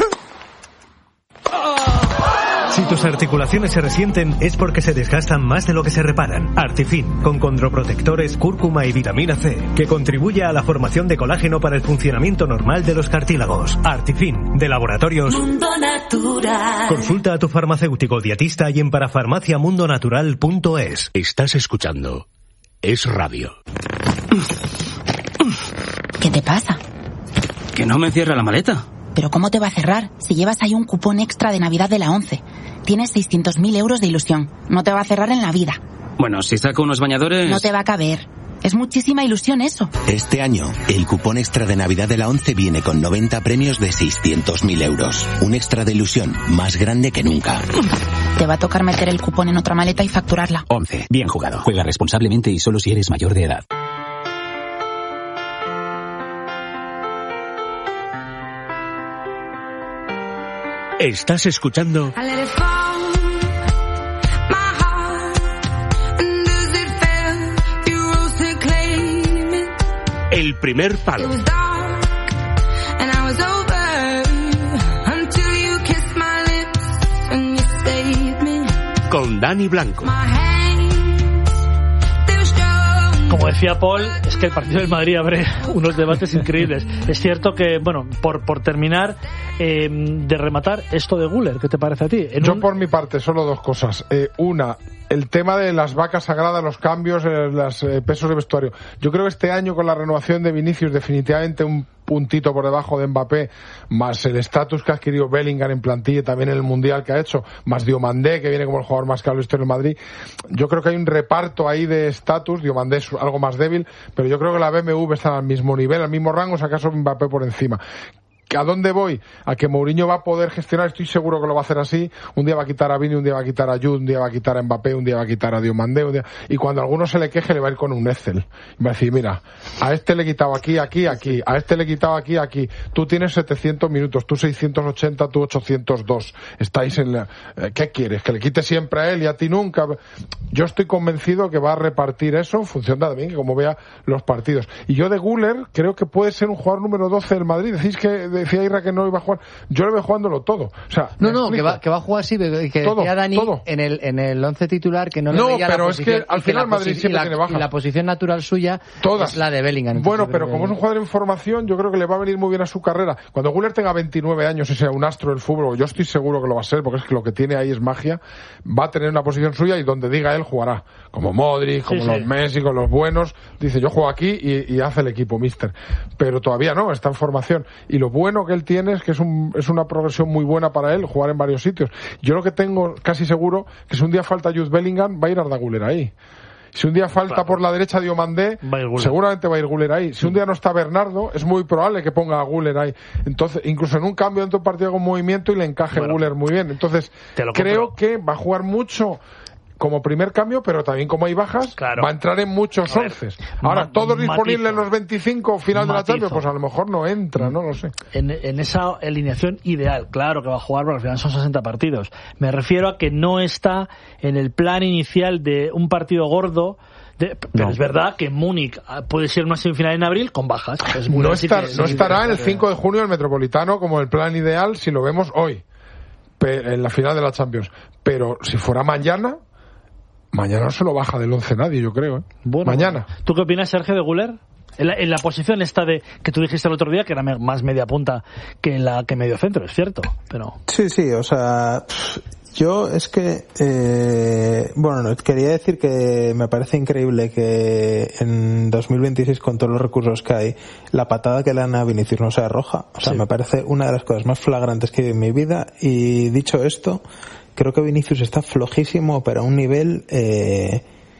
Si tus articulaciones se resienten es porque se desgastan más de lo que se reparan. Artifin, con condroprotectores, cúrcuma y vitamina C, que contribuye a la formación de colágeno para el funcionamiento normal de los cartílagos. Artifin, de Laboratorios Mundo Natural. Consulta a tu farmacéutico dietista y en parafarmacia mundo natural punto es. Estás escuchando Es Radio. ¿Qué te pasa? Que no me cierra la maleta. ¿Pero cómo te va a cerrar si llevas ahí un cupón extra de Navidad de la ONCE? Tienes seiscientos mil euros de ilusión. No te va a cerrar en la vida. Bueno, si saco unos bañadores... No te va a caber. Es muchísima ilusión eso. Este año, el cupón extra de Navidad de la ONCE viene con noventa premios de seiscientos mil euros. Un extra de ilusión más grande que nunca. Te va a tocar meter el cupón en otra maleta y facturarla. ONCE. Bien jugado. Juega responsablemente y solo si eres mayor de edad. Estás escuchando El Primer Palo con Dani Blanco. Como decía Paul, es que el partido del Madrid abre unos debates increíbles. Es cierto que, bueno, por, por terminar, eh, de rematar, esto de Güler, ¿qué te parece a ti? En Yo un... por mi parte, solo dos cosas. Eh, una, el tema de las vacas sagradas, los cambios, eh, los eh, pesos de vestuario. Yo creo que este año con la renovación de Vinicius, definitivamente un puntito por debajo de Mbappé, más el estatus que ha adquirido Bellingham en plantilla y también en el Mundial que ha hecho, más Diomandé, que viene como el jugador más caro en el Madrid. Yo creo que hay un reparto ahí de estatus. Diomandé es algo más débil, pero yo creo que la B M W está al mismo nivel, al mismo rango, si acaso Mbappé por encima. ¿A dónde voy? A que Mourinho va a poder gestionar, estoy seguro que lo va a hacer así. Un día va a quitar a Vini, un día va a quitar a Jude, un día va a quitar a Mbappé, un día va a quitar a Diomandé, un día... y cuando a alguno se le queje le va a ir con un Excel. Y va a decir, mira, a este le he quitado aquí, aquí, aquí, a este le he quitado aquí, aquí. Tú tienes setecientos minutos, tú seiscientos ochenta, tú ochocientos dos. Estáis en la... ¿Qué quieres? ¿Que le quite siempre a él y a ti nunca? Yo estoy convencido que va a repartir eso en función de también que como vea los partidos. Y yo de Güler creo que puede ser un jugador número doce del Madrid. Decís que decía Ira que no iba a jugar. Yo le veo jugándolo todo. O sea, no, no, que va, que va a jugar sí, que todo, decía Dani todo. en el en el once titular que no, no le veía pero la es posición, que al final Madrid siempre la, tiene bajas. Y la posición natural suya Todas. es la de Bellingham. Bueno, pero como es un jugador en formación, yo creo que le va a venir muy bien a su carrera. Cuando Güler tenga veintinueve años y sea un astro del fútbol, yo estoy seguro que lo va a ser, porque es que lo que tiene ahí es magia, va a tener una posición suya y donde diga él jugará. Como Modric, como sí, los sí. Messi, con los buenos. Dice, yo juego aquí y, y hace el equipo, mister. Pero todavía no, está en formación. Y lo bueno que él tiene es que es, un, es una progresión muy buena para él, jugar en varios sitios. Yo lo que tengo casi seguro que si un día falta Jude Bellingham, va a ir Arda Güler ahí. Si un día falta claro. por la derecha Diomandé, seguramente va a ir Güler ahí. Si un día no está Bernardo, es muy probable que ponga a Güler ahí. Entonces, incluso en un cambio dentro del partido con movimiento y le encaje bueno, Güler muy bien. Entonces, creo compro. que va a jugar mucho como primer cambio, pero también como hay bajas, claro. va a entrar en muchos once. Ahora, ma- todos disponibles en los veinticinco final matizo. de la Champions, pues a lo mejor no entra, no lo sé. En, en esa alineación ideal, claro que va a jugar, porque al final son sesenta partidos. Me refiero a que no está en el plan inicial de un partido gordo. De, pero no. es verdad que Múnich puede ser una semifinal en abril con bajas. Es muy no, estar, que, no estará en el cinco de junio el Metropolitano como el plan ideal si lo vemos hoy, en la final de la Champions. Pero si fuera mañana, mañana no se lo baja del once nadie, yo creo. ¿eh? Bueno, mañana. ¿Tú qué opinas, Sergio, de Güler? En la, en la posición esta de que tú dijiste el otro día, que era me, más media punta que la que medio centro, es cierto, pero... Sí, sí, o sea... Yo es que, eh, bueno, quería decir que me parece increíble que en dos mil veintiséis, con todos los recursos que hay, la patada que le dan a Vinicius no sea roja. O sea, sí. Me parece una de las cosas más flagrantes que he visto en mi vida. Y dicho esto, creo que Vinicius está flojísimo, pero a un nivel, eh,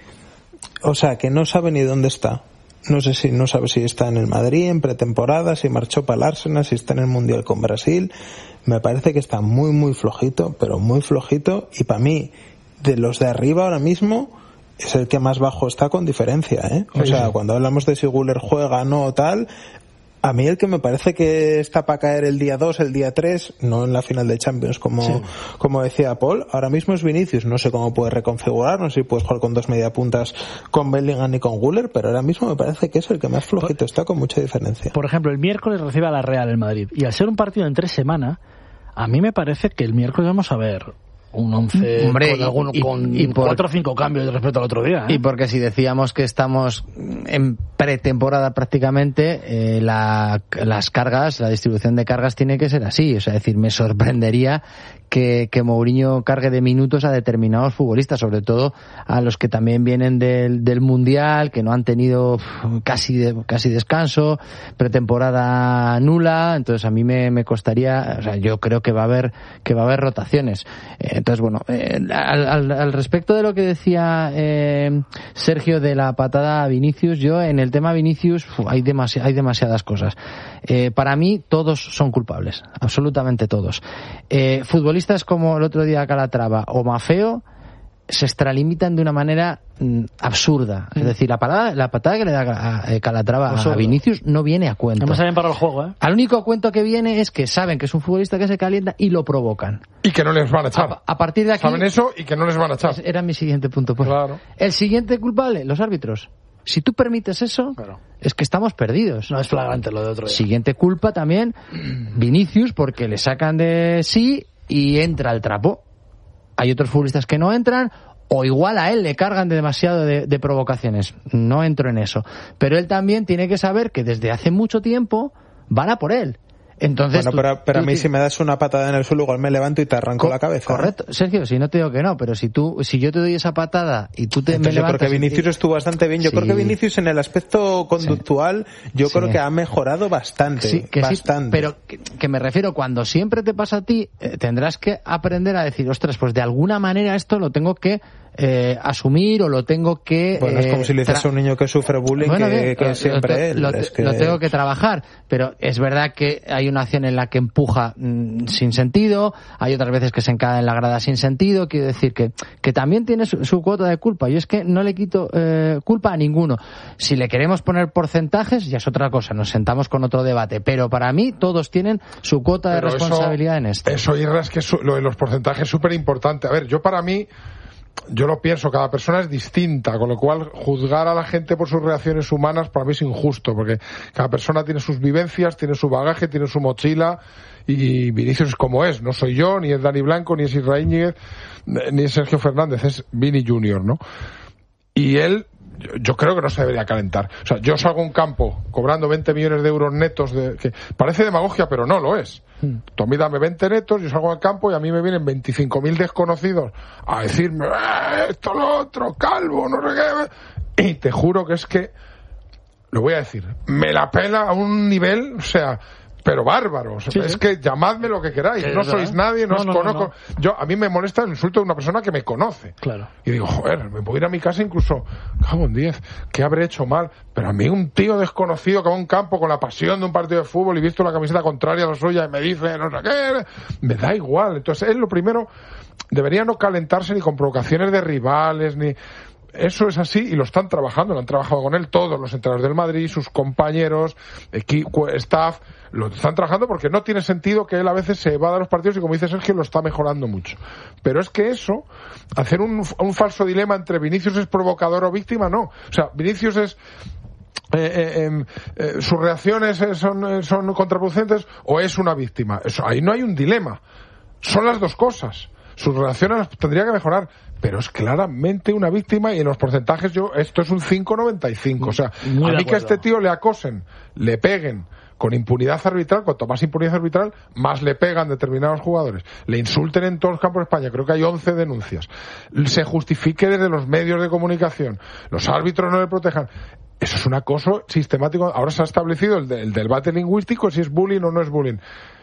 o sea, que no sabe ni dónde está. No sé si, no sabe si está en el Madrid en pretemporada, si marchó para el Arsenal, si está en el Mundial con Brasil. Me parece que está muy, muy flojito, pero muy flojito. Y para mí, de los de arriba ahora mismo, es el que más bajo está con diferencia, ¿eh? O sí, sea, sí. Cuando hablamos de si Güler juega o no o tal, a mí el que me parece que está para caer el día dos, el día tres, no en la final de Champions, como, sí. como decía Paul, ahora mismo es Vinicius. No sé cómo puede reconfigurar, no sé si puedes jugar con dos mediapuntas con Bellingham y con Güler, pero ahora mismo me parece que es el que más flojito está, con mucha diferencia. Por ejemplo, el miércoles recibe a la Real el Madrid, y al ser un partido en tres semanas, a mí me parece que el miércoles vamos a ver un once Hombre, con, alguno, y, con y por, cuatro o cinco cambios respecto al otro día, ¿eh? Y porque si decíamos que estamos en pretemporada prácticamente, eh, la, las cargas, la distribución de cargas tiene que ser así. O sea, es decir, me sorprendería que, que Mourinho cargue de minutos a determinados futbolistas, sobre todo a los que también vienen del, del Mundial, que no han tenido casi de, casi descanso, pretemporada nula. Entonces a mí me, me costaría, o sea, yo creo que va a haber que va a haber rotaciones. Eh, Entonces, bueno, eh, al, al, al respecto de lo que decía eh, Sergio de la patada a Vinicius, yo en el tema Vinicius uf, hay, demasi- hay demasiadas cosas. Eh, para mí todos son culpables, absolutamente todos. Eh, futbolistas como el otro día Calatrava o Maffeo se extralimitan de una manera mm, absurda. Es decir, la patada, la patada que le da a, a Calatrava a, a Vinicius no viene a cuento. No saben para el juego, ¿eh? Al único cuento que viene es que saben que es un futbolista que se calienta y lo provocan. Y que no les van a echar. A, a partir de aquí... Saben eso y que no les van a echar. Era mi siguiente punto. Pues. Claro. El siguiente culpable, los árbitros. Si tú permites eso, claro. es que estamos perdidos. No es flagrante lo de otro día. Siguiente culpa también, Vinicius, porque le sacan de sí y entra el trapo. Hay otros futbolistas que no entran, o igual a él le cargan de demasiado de, de provocaciones. No entro en eso. Pero él también tiene que saber que desde hace mucho tiempo van a por él. Entonces, bueno, tú, pero, pero tú, a mí si me das una patada en el suelo, igual me levanto y te arranco co- la cabeza. Correcto, Sergio, si no te digo que no, pero si tú, si yo te doy esa patada y tú te Entonces, me levantas... Porque Vinicius y... estuvo bastante bien. Yo sí. creo que Vinicius en el aspecto conductual, sí. yo sí. creo que ha mejorado bastante. Sí, que bastante. Sí, pero que, que me refiero, cuando siempre te pasa a ti, eh, tendrás que aprender a decir, ostras, pues de alguna manera esto lo tengo que eh, asumir o lo tengo que... Bueno, es como si le dices tra- a un niño que sufre bullying bueno, que, bien, que lo, siempre lo, él. Lo, es que... lo tengo que trabajar, pero es verdad que hay una acción en la que empuja mmm, sin sentido, hay otras veces que se encara en la grada sin sentido, quiero decir que, que también tiene su, su cuota de culpa. Yo es que no le quito eh, culpa a ninguno. Si le queremos poner porcentajes, ya es otra cosa, nos sentamos con otro debate, pero para mí todos tienen su cuota pero de responsabilidad eso, en esto. Eso, Irra, es que su, lo de los porcentajes es súper importante. A ver, yo para mí... Yo lo pienso, cada persona es distinta, con lo cual juzgar a la gente por sus reacciones humanas para mí es injusto, porque cada persona tiene sus vivencias, tiene su bagaje, tiene su mochila, y Vinicius es como es, no soy yo, ni es Dani Blanco, ni es Isra Íñiguez, ni es Sergio Fernández, es Vini Junior, ¿no? Y él, yo creo que no se debería calentar. O sea, yo salgo a un campo cobrando veinte millones de euros netos, de, que parece demagogia, pero no lo es. Hmm. Tú a mí dame veinte netos, yo salgo al campo y a mí me vienen veinticinco mil desconocidos a decirme eh, esto, lo otro, calvo, no sé qué. Y te juro que es que, lo voy a decir, me la pela a un nivel, o sea... pero bárbaros. Sí, es sí. que llamadme lo que queráis. Sí, no sois nadie, no, no os no, conozco. No, no. Yo, a mí me molesta el insulto de una persona que me conoce. Claro. Y digo, joder, me puedo ir a mi casa incluso, cago en diez, ¿qué habré hecho mal? Pero a mí un tío desconocido que va a un campo con la pasión de un partido de fútbol y visto la camiseta contraria a la suya y me dice, no sé qué, me da igual. Entonces, es lo primero, debería no calentarse ni con provocaciones de rivales, ni... Eso es así y lo están trabajando, lo han trabajado con él todos los entrenadores del Madrid, sus compañeros, equipo, staff, lo están trabajando porque no tiene sentido que él a veces se evada los partidos y, como dice Sergio, lo está mejorando mucho. Pero es que eso, hacer un, un falso dilema entre Vinicius es provocador o víctima, no. O sea, Vinicius es... Eh, eh, eh, sus reacciones son, son contraproducentes o es una víctima. Eso, ahí no hay un dilema. Son las dos cosas. Sus reacciones las tendría que mejorar, pero es claramente una víctima y en los porcentajes yo esto es un cinco noventa y cinco. O sea, Muy a mí que a este tío le acosen, le peguen con impunidad arbitral, cuanto más impunidad arbitral, más le pegan determinados jugadores, le insulten en todos los campos de España, creo que hay once denuncias, se justifique desde los medios de comunicación, los árbitros no le protejan. Eso es un acoso sistemático. Ahora se ha establecido el, de, el debate lingüístico, si es bullying o no es bullying.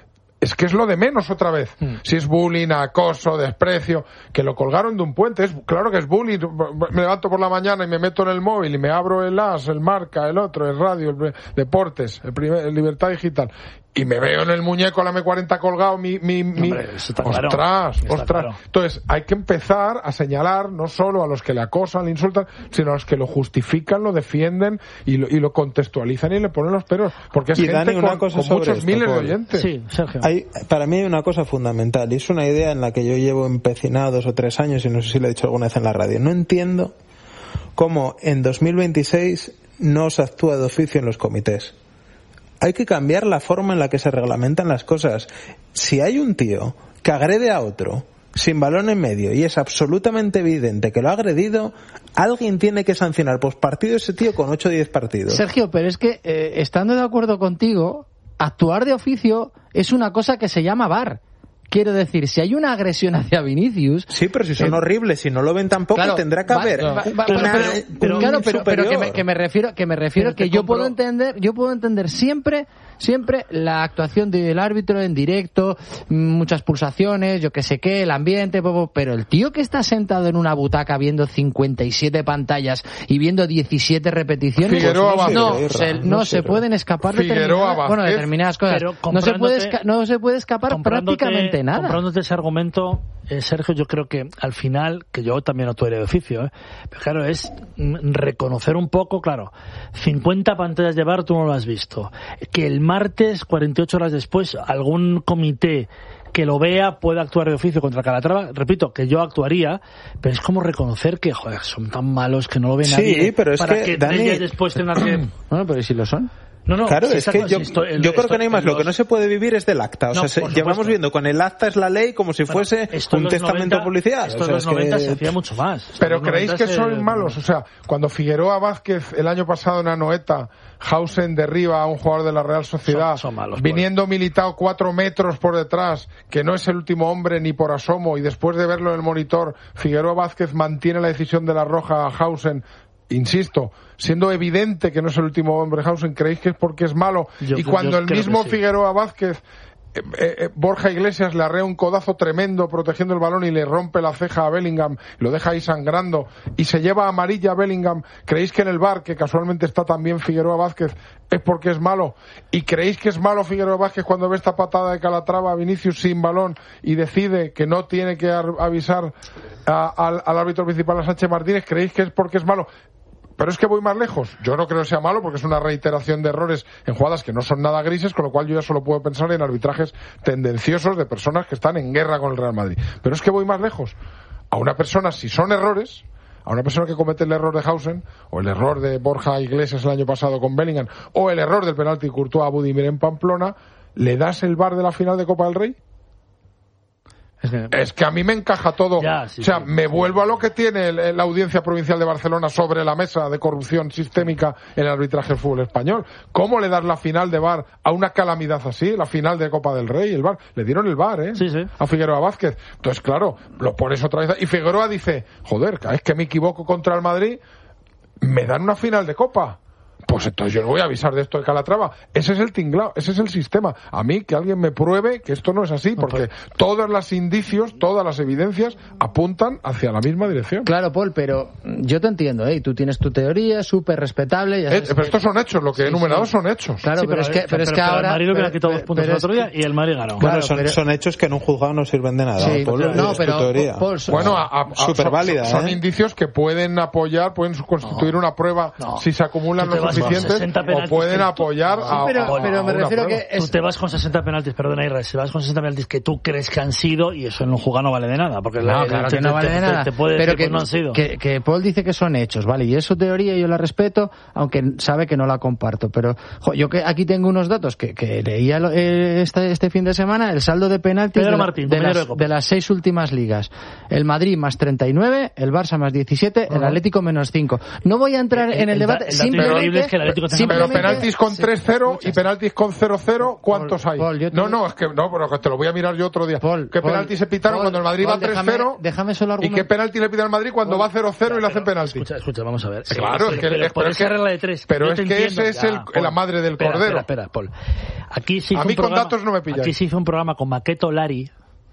Es que es lo de menos otra vez. Mm. Si es bullying, acoso, desprecio, que lo colgaron de un puente. Es, claro que es bullying. Me levanto por la mañana y me meto en el móvil y me abro el As, el Marca, el otro, el Radio, el Deportes, el, primer, el Libertad Digital. Y me veo en el muñeco, la eme cuarenta colgado, mi, mi, mi... Hombre, ostras, claro. ostras. Claro. Entonces, hay que empezar a señalar no solo a los que le acosan, le insultan, sino a los que lo justifican, lo defienden y lo, y lo contextualizan y le ponen los peros. Porque es y gente Dani, una con, cosa con sobre muchos esto, miles Paul. de oyentes. Sí, Sergio. Hay, para mí hay una cosa fundamental, y es una idea en la que yo llevo empecinado dos o tres años, y no sé si lo he dicho alguna vez en la radio. No entiendo cómo en dos mil veintiséis no se actúa de oficio en los comités. Hay que cambiar la forma en la que se reglamentan las cosas. Si hay un tío que agrede a otro sin balón en medio y es absolutamente evidente que lo ha agredido, alguien tiene que sancionar post partido ese tío con ocho o diez partidos. Sergio, pero es que eh, estando de acuerdo contigo, actuar de oficio es una cosa que se llama V A R. Quiero decir, si hay una agresión hacia Vinicius... Sí, pero si son eh, horribles, si no lo ven tampoco, claro, tendrá que haber... Va, va, va, pero, pero, pero, claro, pero, pero que, me, que me refiero, que me refiero que yo puedo entender, yo puedo entender siempre, siempre la actuación del árbitro en directo, muchas pulsaciones, yo que sé qué, el ambiente, pero el tío que está sentado en una butaca viendo cincuenta y siete pantallas y viendo diecisiete repeticiones, Figueroa pues no, Vázquez, se, no, no se pueden escapar determinadas, bueno, determinadas cosas. No se puede, no se puede escapar prácticamente nada. Comprándote ese argumento, eh, Sergio, yo creo que al final, que yo también actuaré de oficio, ¿eh? Pero claro, es reconocer un poco, claro, cincuenta pantallas de V A R tú no lo has visto. Que el martes, cuarenta y ocho horas después, algún comité que lo vea pueda actuar de oficio contra Calatrava, repito, que yo actuaría, pero es como reconocer que, joder, son tan malos que no lo ve nadie. Sí, pero es para que, que Dani... tres días después tengan que... Bueno, pero ¿y si lo son? No, no, claro, si es está, que yo, si estoy, el, yo creo estoy, que no hay más. los... Lo que no se puede vivir es del acta. O no, sea, se, llevamos viendo con el acta es la ley como si bueno, fuese un testamento noventa, policial. Esto o sea, en los noventa que... se hacía mucho más. Pero ¿creéis que se... son malos? O sea, cuando Figueroa Vázquez el año pasado en Anoeta, Hausen derriba a un jugador de la Real Sociedad, son, son malos, viniendo Militao cuatro metros por detrás, que no es el último hombre ni por asomo, y después de verlo en el monitor, Figueroa Vázquez mantiene la decisión de la roja a Hausen. Insisto, siendo evidente que no es el último hombre Hausen, ¿creéis que es porque es malo? Yo, y cuando el mismo sí. Figueroa Vázquez, eh, eh, Borja Iglesias le arrea un codazo tremendo protegiendo el balón y le rompe la ceja a Bellingham, lo deja ahí sangrando y se lleva amarilla a Bellingham, ¿creéis que en el V A R, que casualmente está también Figueroa Vázquez, es porque es malo? ¿Y creéis que es malo Figueroa Vázquez cuando ve esta patada de Calatrava a Vinicius sin balón y decide que no tiene que avisar a, al, al árbitro principal, a Sánchez Martínez? ¿Creéis que es porque es malo? Pero es que voy más lejos. Yo no creo que sea malo porque es una reiteración de errores en jugadas que no son nada grises, con lo cual yo ya solo puedo pensar en arbitrajes tendenciosos de personas que están en guerra con el Real Madrid. Pero es que voy más lejos. A una persona, si son errores, a una persona que comete el error de Hausen, o el error de Borja Iglesias el año pasado con Bellingham, o el error del penalti Courtois a Budimir en Pamplona, ¿le das el V A R de la final de Copa del Rey? Es que, es que a mí me encaja todo. Ya, sí, o sea, sí, me sí. vuelvo a lo que tiene el, la Audiencia Provincial de Barcelona sobre la mesa de corrupción sistémica en el arbitraje del fútbol español. ¿Cómo le das la final de V A R a una calamidad así? La final de Copa del Rey, el V A R. Le dieron el V A R, ¿eh? Sí, sí. A Figueroa Vázquez. Entonces, claro, lo pones otra vez. Y Figueroa dice, joder, cada vez que me equivoco contra el Madrid, me dan una final de Copa. Pues entonces yo le voy a avisar de esto de Calatrava. Ese es el tinglao, ese es el sistema. A mí que alguien me pruebe que esto no es así, porque todos los indicios, todas las evidencias apuntan hacia la misma dirección. Claro, Paul, pero yo te entiendo, ¿eh? Tú tienes tu teoría súper respetable. Ya eh, pero que... estos son hechos, lo que he sí, enumerado sí. son hechos. Claro, sí, pero, pero, es que, pero, pero es que ahora... el Madrid le hubiera quitado dos puntos el otro día y el Madrid ganó. Bueno, claro, son, pero... son hechos que en un juzgado no sirven de nada. Sí, Paul, no, pero... teoría. Paul, son... Bueno, a, a, a, súper válida, son, son ¿eh? indicios que pueden apoyar, pueden constituir no, una prueba no. si se acumulan los suficientes, o pueden apoyar sí, a, pero, a, a, pero a me refiero que es... tú te vas con sesenta penaltis, perdona Israel, si vas con sesenta penaltis que tú crees que han sido y eso en un jugado no vale de nada, porque no, la, claro te, que no te, vale te, de nada, te, te puede pero decir que, que no han sido. Que, que Paul dice que son hechos, vale, y es su teoría, yo la respeto, aunque sabe que no la comparto, pero jo, yo que aquí tengo unos datos que, que leía eh, este, este fin de semana, el saldo de penaltis de, la, Martín, de, las, de, de las seis últimas ligas, el Madrid más treinta y nueve, el Barça más diecisiete, uh-huh. el Atlético menos cinco. No voy a entrar el, en el, el debate, el simplemente, que el Atlético sí, pero penaltis con tres cero y penaltis con cero cero, ¿cuántos Paul, hay? Paul, no, no, es que no, pero que te lo voy a mirar yo otro día. Paul, ¿Qué Paul, penaltis se pitaron Paul, cuando el Madrid Paul, va tres cero? Déjame, déjame solo ¿Y qué penalti le pita al Madrid cuando Paul, va cero cero y le hacen penalti? Escucha, escucha, vamos a ver. Sí, claro, sí, es que pero, es, pero es que regla de tres. Pero es que ese es el, Paul, la madre del espera, cordero. Espera, espera, Paul. Aquí sí a mí con programa, datos no me pilláis. Aquí se hizo un programa con Maqueto Lari.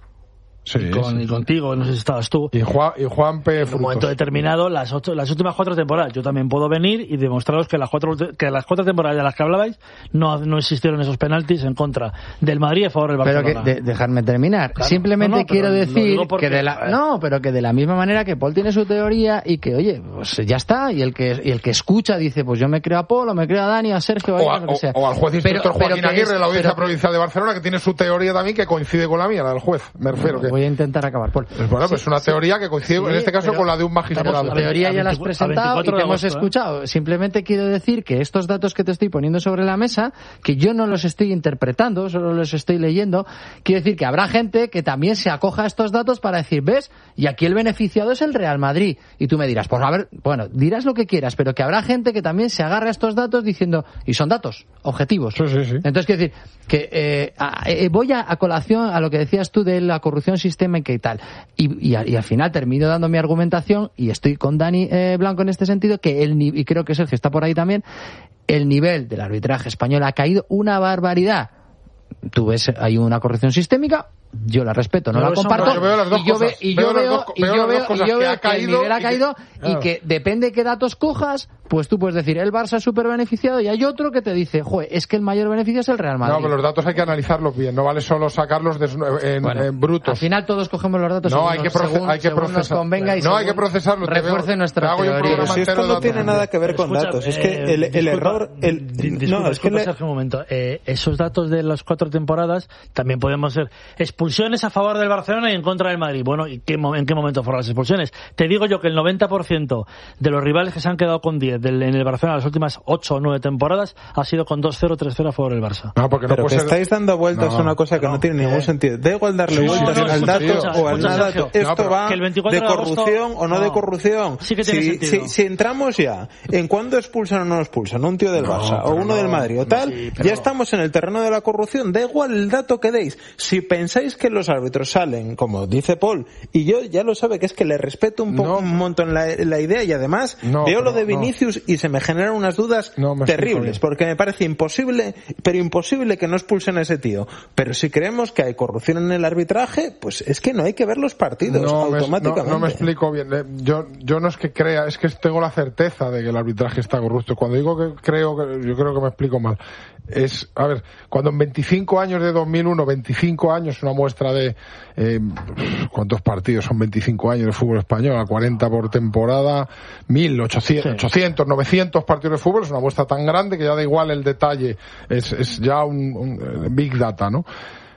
Sí, y, con, sí. y contigo, no sé si estabas tú. Y Juan, y Juan P. En un momento determinado, las, ocho, las últimas cuatro temporadas, yo también puedo venir y demostraros que las cuatro, que las cuatro temporadas de las que hablabais no, no existieron esos penaltis en contra del Madrid a favor del Barcelona. Pero que, de, dejarme terminar. Claro. Simplemente no, no, quiero decir que de la, no, pero que de la misma manera que Paul tiene su teoría y que, oye, pues ya está, y el que, y el que escucha dice, pues yo me creo a Paul, o me creo a Dani, a Sergio, o, a, lo que sea. o al juez instructor pero, Joaquín pero Aguirre, es, la Audiencia Provincial de Barcelona, que tiene su teoría también que coincide con la mía, la del juez, me refiero. Que... Voy a intentar acabar. Paul. Pues bueno, pues es una teoría sí, que coincide sí, en este caso con la de un magistrado. La teoría ya la has presentado y te hemos escuchado. ¿eh? Simplemente quiero decir que estos datos que te estoy poniendo sobre la mesa, que yo no los estoy interpretando, solo los estoy leyendo, quiero decir que habrá gente que también se acoja a estos datos para decir, ¿ves? Y aquí el beneficiado es el Real Madrid. Y tú me dirás, pues a ver, bueno, dirás lo que quieras, pero que habrá gente que también se agarre a estos datos diciendo, y son datos objetivos. Sí, sí, sí. Entonces quiero decir que eh, a, eh, voy a, a colación a lo que decías tú de la corrupción sistémica y tal. Y, y, a, y al final termino dando mi argumentación y estoy con Dani eh, Blanco en este sentido, que el y creo que Sergio está por ahí también, el nivel del arbitraje español ha caído una barbaridad. Tú ves, hay una corrupción sistémica, yo la respeto, no, no la comparto, no, yo veo las dos y yo cosas. y yo veo y yo veo y yo veo que el nivel ha caído y que, y que depende de qué datos cojas, pues tú puedes decir el Barça es súper beneficiado y hay otro que te dice, joder, es que el mayor beneficio es el Real Madrid. No, pero los datos hay que analizarlos bien, no vale solo sacarlos de, en, bueno, en brutos. Al final todos cogemos los datos no, según, hay que proce- según, hay que según nos convenga y no, hay que procesarlo. Refuerce nuestra teoría. Pero si esto no tiene nada que ver con Escucha, datos, eh, es que el, el disculpa, error... El, disculpa, no, es disculpa, que Sergio, un momento. Eh, esos datos de las cuatro temporadas también podemos ser expulsiones a favor del Barcelona y en contra del Madrid. Bueno, ¿y qué, en qué momento fueron las expulsiones? Te digo yo que el noventa por ciento de los rivales que se han quedado con diez del, en el Barcelona las últimas ocho o nueve temporadas ha sido con dos cero, tres cero a favor del Barça. No, porque no pero que ser... estáis dando vueltas a no, una cosa que no, no tiene ningún eh. sentido. Da igual darle sí, vueltas no, no, al dato escucha, o al nada. Esto no, va de corrupción o no de corrupción. Sí que tiene si, sentido. Si, si entramos ya en cuándo expulsan o no expulsan un tío del Barça o uno del Madrid o tal, sí, pero... ya estamos en el terreno de la corrupción. Da igual el dato que deis. Si pensáis que los árbitros salen, como dice Paul, y yo ya lo sabe, que es que le respeto un poco, no, un montón la, la idea, y además no, veo lo de Vinicius no. y se me generan unas dudas no, terribles, porque me parece imposible, pero imposible que no expulsen a ese tío. Pero si creemos que hay corrupción en el arbitraje, pues es que no hay que ver los partidos no, automáticamente. No, no me explico bien. Yo, yo no es que crea, es que tengo la certeza de que el arbitraje está corrupto. Cuando digo que creo, que yo creo que me explico mal. Es, a ver, cuando en veinticinco años de dos mil uno, veinticinco años, una muestra de eh, ¿cuántos partidos son veinticinco años de fútbol español? A cuarenta por temporada, mil ochocientos, sí. ochocientos, novecientos partidos de fútbol, es una muestra tan grande que ya da igual el detalle, es, es ya un, un big data, ¿no?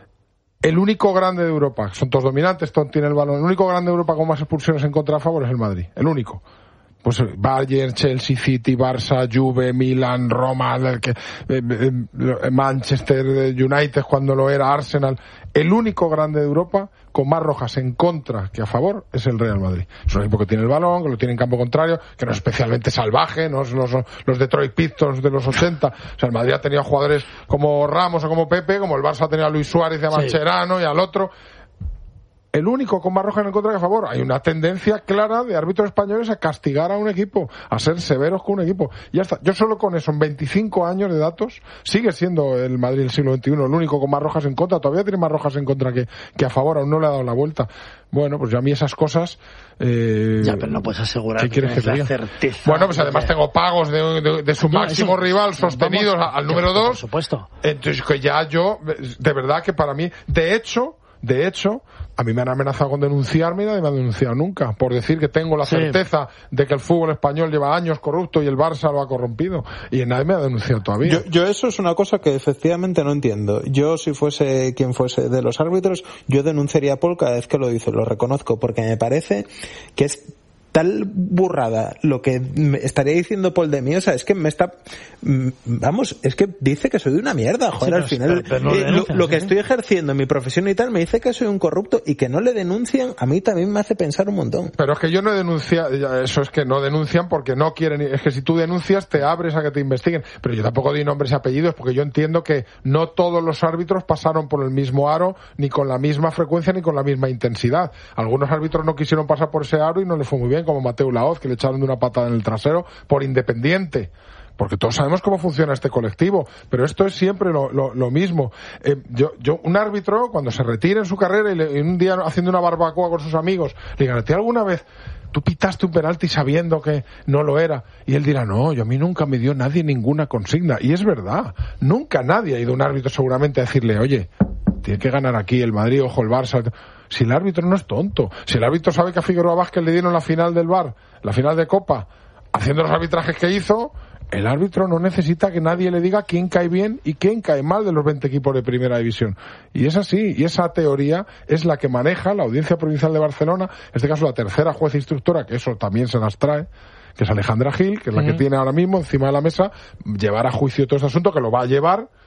El único grande de Europa, son todos dominantes, todos tienen el balón, el único grande de Europa con más expulsiones en contra a favor es el Madrid, el único. Pues Bayern, Chelsea, City, Barça, Juve, Milan, Roma, el que, eh, eh, Manchester United cuando lo era, Arsenal. El único grande de Europa con más rojas en contra que a favor es el Real Madrid. Es un equipo que tiene el balón, que lo tiene en campo contrario, que no es especialmente salvaje, no son los, los Detroit Pistons de los ochenta. O sea, el Madrid ha tenido jugadores como Ramos o como Pepe, como el Barça ha tenido a Luis Suárez y a Mascherano sí. y al otro. El único con más rojas en contra que a favor. Hay una tendencia clara de árbitros españoles a castigar a un equipo, a ser severos con un equipo. Y ya está. Yo solo con eso, en veinticinco años de datos, sigue siendo el Madrid del siglo veintiuno el único con más rojas en contra. Todavía tiene más rojas en contra que, que a favor, aún no le ha dado la vuelta. Bueno, pues yo a mí esas cosas... Eh, ya, pero no puedes asegurar ¿qué quieres que te diga? Certeza, bueno, pues además tengo pagos de, de, de su no, máximo eso, rival sostenidos vamos, al número dos. Por supuesto. Entonces, que ya yo, de verdad que para mí, de hecho... De hecho, a mí me han amenazado con denunciarme y nadie me ha denunciado nunca, por decir que tengo la sí. certeza de que el fútbol español lleva años corrupto y el Barça lo ha corrompido. Y nadie me ha denunciado todavía. Yo, yo eso es una cosa que efectivamente no entiendo. Yo, si fuese quien fuese de los árbitros, yo denunciaría a Paul cada vez que lo dice, lo reconozco, porque me parece que es tal burrada lo que me estaría diciendo Paul de mí, o sea, es que me está, vamos, es que dice que soy de una mierda, joder, sí, al final, pero, pero no eh, denuncian, lo, lo que ¿sí? estoy ejerciendo en mi profesión y tal, me dice que soy un corrupto y que no le denuncian, a mí también me hace pensar un montón. Pero es que yo no he denunciado, eso es que no denuncian porque no quieren, es que si tú denuncias te abres a que te investiguen, pero yo tampoco doy nombres y apellidos porque yo entiendo que no todos los árbitros pasaron por el mismo aro, ni con la misma frecuencia, ni con la misma intensidad. Algunos árbitros no quisieron pasar por ese aro y no les fue muy bien, como Mateu Laoz, que le echaron de una patada en el trasero por independiente. Porque todos sabemos cómo funciona este colectivo, pero esto es siempre lo, lo, lo mismo. Eh, yo, yo, un árbitro, cuando se retira en su carrera y, le, y un día haciendo una barbacoa con sus amigos, le digan, ¿a ti alguna vez tú pitaste un penalti sabiendo que no lo era? Y él dirá, no, yo a mí nunca me dio nadie ninguna consigna. Y es verdad, nunca nadie ha ido a un árbitro seguramente a decirle, oye, tiene que ganar aquí el Madrid, ojo el Barça. Si el árbitro no es tonto, si el árbitro sabe que a Figueroa Vázquez le dieron la final del V A R, la final de Copa, haciendo los arbitrajes que hizo, el árbitro no necesita que nadie le diga quién cae bien y quién cae mal de los veinte equipos de primera división. Y es así, y esa teoría es la que maneja la Audiencia Provincial de Barcelona, en este caso la tercera jueza instructora, que eso también se las trae, que es Alejandra Gil, que es la uh-huh. que tiene ahora mismo encima de la mesa llevar a juicio todo este asunto, que lo va a llevar,